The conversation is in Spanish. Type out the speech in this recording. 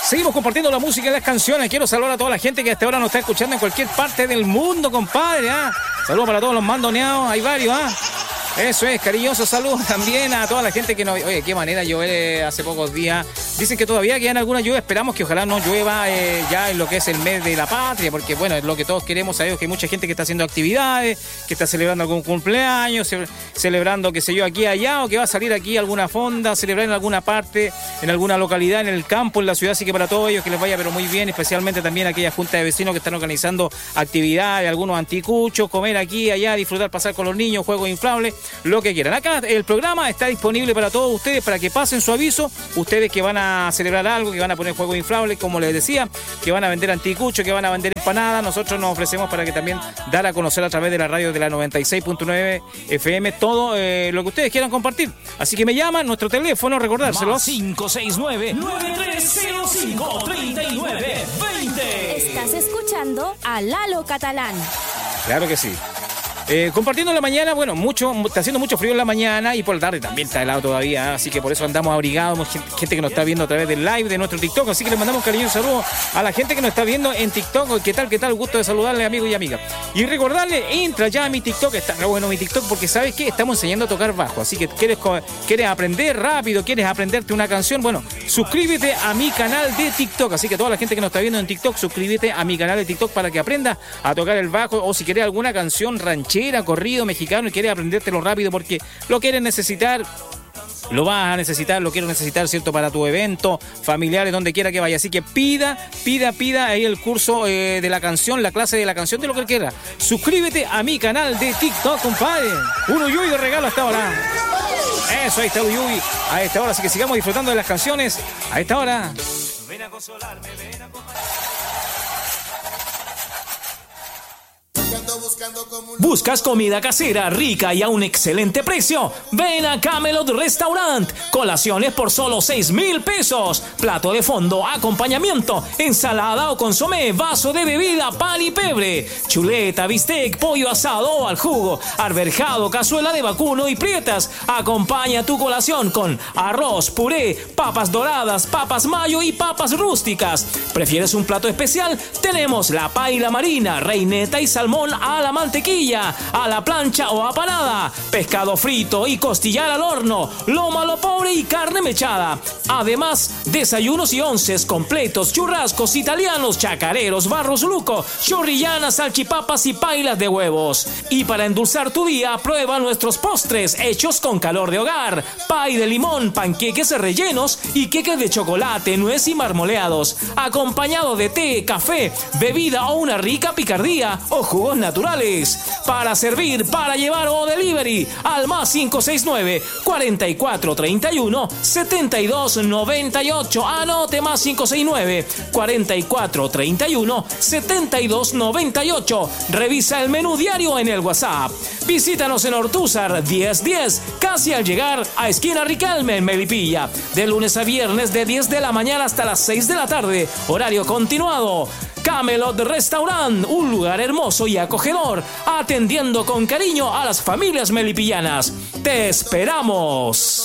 Seguimos compartiendo la música y las canciones. Quiero saludar a toda la gente que hasta ahora nos está escuchando en cualquier parte del mundo, compadre. Saludos para todos los mandoneados. Hay varios, Eso es, cariñoso saludos también a toda la gente que nos... Oye, qué manera llover hace pocos días. Dicen que todavía quedan algunas lluvias. Esperamos que ojalá no llueva ya en lo que es el mes de la patria, porque bueno, es lo que todos queremos. Sabemos que hay mucha gente que está haciendo actividades, que está celebrando algún cumpleaños, celebrando, qué sé yo, aquí allá, o que va a salir aquí a alguna fonda, celebrar en alguna parte, en alguna localidad, en el campo, en la ciudad. Así que para todos ellos que les vaya pero muy bien, especialmente también a aquella junta de vecinos que están organizando actividades, algunos anticuchos, comer aquí, allá, disfrutar, pasar con los niños, juegos inflables, lo que quieran. Acá el programa está disponible para todos ustedes, para que pasen su aviso, ustedes que van a celebrar algo, que van a poner juegos inflables, como les decía, que van a vender anticuchos, que van a vender empanadas. Nosotros nos ofrecemos para que también dar a conocer a través de la radio de la 96.9 FM todo lo que ustedes quieran compartir. Así que me llaman, nuestro teléfono, recordárselos. 569-9305-3920. Estás escuchando a Lalo Catalán. Claro que sí. Compartiendo en la mañana, bueno, está haciendo mucho frío en la mañana y por la tarde también está helado todavía, así que por eso andamos abrigados, gente que nos está viendo a través del live de nuestro TikTok, así que les mandamos un cariñoso saludo a la gente que nos está viendo en TikTok. ¿Qué tal? Gusto de saludarle, amigos y amigas. Y recordarle, entra ya a mi TikTok, está bueno mi TikTok, porque ¿sabes qué? Estamos enseñando a tocar bajo, así que quieres aprender rápido, quieres aprenderte una canción, bueno, suscríbete a mi canal de TikTok, así que toda la gente que nos está viendo en TikTok, suscríbete a mi canal de TikTok para que aprendas a tocar el bajo, o si quieres alguna canción ranchera, corrido mexicano y quieres aprendértelo rápido porque lo quieres necesitar, lo vas a necesitar, lo quiero necesitar, ¿cierto? Para tu evento, familiares, donde quiera que vaya. Así que pida ahí el curso de la canción, la clase de la canción, de lo que quiera. Suscríbete a mi canal de TikTok, compadre. Un Uyuy de regalo hasta ahora. Eso, ahí está Uyuy a esta hora. Así que sigamos disfrutando de las canciones a esta hora. Ven a consolarme, ven a acompañarme. ¿Buscas comida casera, rica y a un excelente precio? Ven a Camelot Restaurant. Colaciones por solo 6,000 pesos. Plato de fondo, acompañamiento, ensalada o consomé, vaso de bebida, pan y pebre. Chuleta, bistec, pollo asado o al jugo, arberjado, cazuela de vacuno y prietas. Acompaña tu colación con arroz, puré, papas doradas, papas mayo y papas rústicas. ¿Prefieres un plato especial? Tenemos la paila marina, reineta y salmón a la mantequilla, a la plancha o apanada, pescado frito y costillar al horno, lomo a lo pobre y carne mechada. Además, desayunos y onces completos, churrascos italianos, chacareros, barros luco, chorrillanas, salchipapas y pailas de huevos. Y para endulzar tu día, prueba nuestros postres hechos con calor de hogar, pay de limón, panqueques rellenos y queques de chocolate, nuez y marmoleados, acompañado de té, café, bebida o una rica picardía o jugos naturales. Para servir, para llevar o delivery al más 569-4431-7298. Anote, más 569-4431-7298. Revisa el menú diario en el WhatsApp. Visítanos en Ortúzar 1010, casi al llegar a esquina Riquelme en Melipilla. De lunes a viernes de 10 de la mañana hasta las 6 de la tarde. Horario continuado. Camelot Restaurant, un lugar hermoso y acogedor, atendiendo con cariño a las familias melipillanas. ¡Te esperamos!